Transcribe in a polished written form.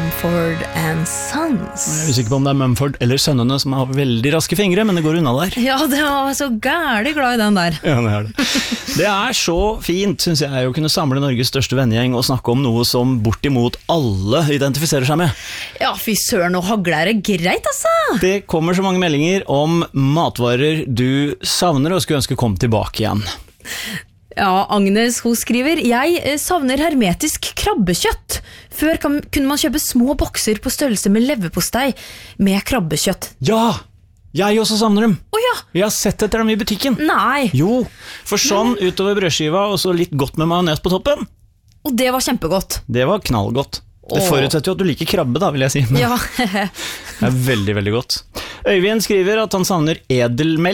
Mumford & Sons. Jeg er usikker på om det er Mumford eller sønnene som har veldig raske fingre, men det går unna der. Ja, det var så gærlig glad i den der. Ja, det er det. Det er så fint, synes jeg, å kunne samle Norges største vennegjeng og snakke om noe som bortimot alle identifiserer seg med. Ja, fy søren, nå hagler det greit, altså. Det kommer så mange meldinger om matvarer du savner og skulle ønske kom tilbake igjen. Ja, Agnes, hun skriver: Jeg savner hermetisk krabbekjøtt. Før kunne man kjøpe små bokser på størrelse med leverpostei med krabbekjøtt. Ja, jeg også savner dem. Åja! Jeg har sett etter dem i butikken. Nei. Jo, for sånn utover brødskiva og så litt godt med majones på toppen. Og det var kjempegodt. Det var knallgodt. Det forutsetter jo at du liker krabbe da, vil jeg si. Men Ja. det er veldig, veldig godt. Øyvind skriver at han savner edelmelk